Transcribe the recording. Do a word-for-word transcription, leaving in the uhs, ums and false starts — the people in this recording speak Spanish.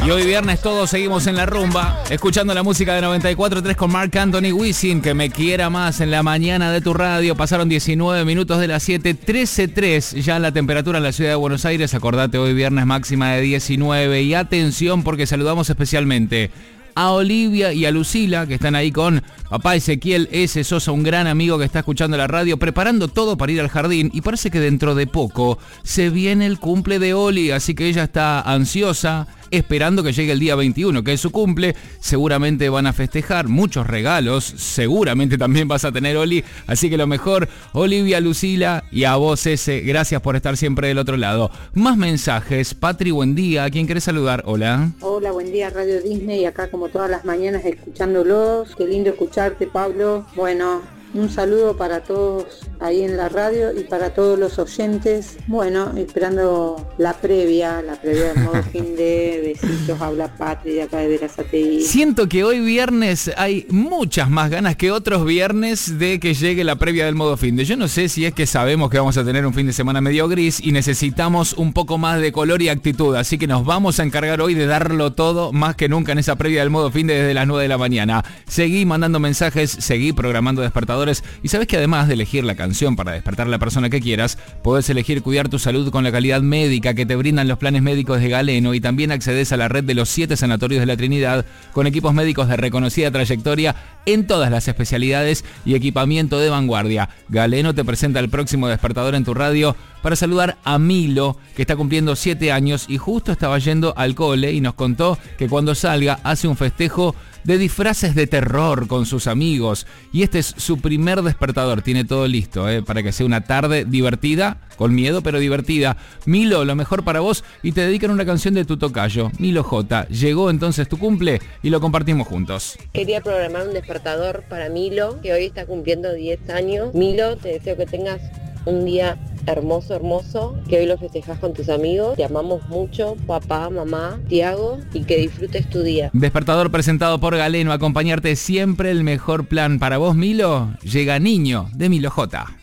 Y hoy viernes todos seguimos en la rumba, escuchando la música de noventa y cuatro punto tres con Marc Anthony Wisin, que me quiera más en la mañana de tu radio. Pasaron diecinueve minutos de las siete, trece punto tres ya la temperatura en la ciudad de Buenos Aires. Acordate, hoy viernes máxima de diecinueve. Y atención, porque saludamos especialmente a Olivia y a Lucila, que están ahí con papá Ezequiel S. Sosa, un gran amigo que está escuchando la radio, preparando todo para ir al jardín. Y parece que dentro de poco se viene el cumple de Oli, así que ella está ansiosa, esperando que llegue el día veintiuno, que es su cumple. Seguramente van a festejar, muchos regalos, seguramente también vas a tener, Oli. Así que lo mejor, Olivia, Lucila y a vos, ese, gracias por estar siempre del otro lado. Más mensajes. Patri, buen día. ¿A quién querés saludar? Hola. Hola, buen día, Radio Disney, acá como todas las mañanas escuchándolos. Qué lindo escucharte, Pablo. Bueno, un saludo para todos ahí en la radio y para todos los oyentes. Bueno, esperando la previa, la previa del modo fin de besitos, habla Patri de acá de Verazategui. Siento que hoy viernes hay muchas más ganas que otros viernes de que llegue la previa del modo fin de. Yo no sé si es que sabemos que vamos a tener un fin de semana medio gris y necesitamos un poco más de color y actitud, así que nos vamos a encargar hoy de darlo todo más que nunca en esa previa del modo fin de desde las nueve de la mañana. Seguí mandando mensajes, seguí programando despertadores. Y sabes que además de elegir la canción para despertar a la persona que quieras, podés elegir cuidar tu salud con la calidad médica que te brindan los planes médicos de Galeno, y también accedes a la red de los siete sanatorios de la Trinidad con equipos médicos de reconocida trayectoria en todas las especialidades y equipamiento de vanguardia. Galeno te presenta el próximo despertador en tu radio para saludar a Milo, que está cumpliendo siete años y justo estaba yendo al cole y nos contó que cuando salga hace un festejo de disfraces de terror con sus amigos. Y este es su primer despertador, tiene todo listo, ¿eh? para que sea una tarde divertida, con miedo pero divertida. Milo, lo mejor para vos, y te dedican una canción de tu tocayo, Milo J. Llegó entonces tu cumple y lo compartimos juntos. Quería programar un despertador para Milo, que hoy está cumpliendo diez años. Milo, te deseo que tengas un día hermoso, hermoso, que hoy lo festejas con tus amigos. Te amamos mucho, papá, mamá, Tiago, y que disfrutes tu día. Despertador presentado por Galeno, acompañarte siempre el mejor plan. Para vos, Milo, llega Niño de Milo J.